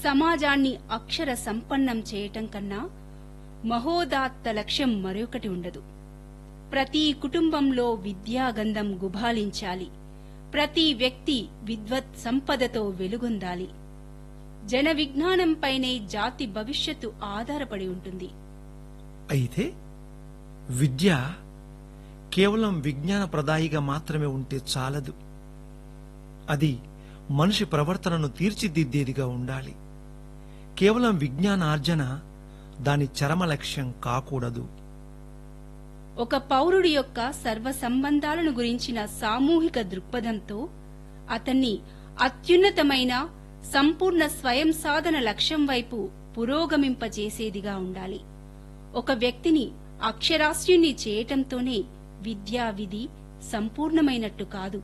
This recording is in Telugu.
సమాజాన్ని అక్షర సంపన్నం చేయటం కన్నా మహోదాత్త లక్ష్యం మరొకటి ఉండదు. ప్రతి కుటుంబంలో విద్యాగంధం గుబాళించాలి. ప్రతి వ్యక్తి విద్వత్ సంపదతో వెలుగొందాలి. జన విజ్ఞానంపైనే జాతి భవిష్యత్తు ఆధారపడి ఉంటుంది. అయితే విద్య కేవలం విజ్ఞాన ప్రదాయిగా మాత్రమే ఉంటే చాలదు. అది మనిషి ప్రవర్తనను తీర్చిదిద్దేదిగా ఉండాలి. కేవలం విజ్ఞానార్జన దాని చరమ లక్ష్యం కాకూడదు. ఒక పౌరుడి యొక్క సర్వ సంబంధాలను గురించిన సామూహిక దృక్పథంతో అతన్ని అత్యున్నతమైన సంపూర్ణ స్వయం సాధన లక్ష్యం వైపు పురోగమింపచేసేదిగా ఉండాలి. ఒక వ్యక్తిని అక్షరాస్యుణ్ణి చేయటంతోనే విద్యా విధి సంపూర్ణమైనట్టు కాదు.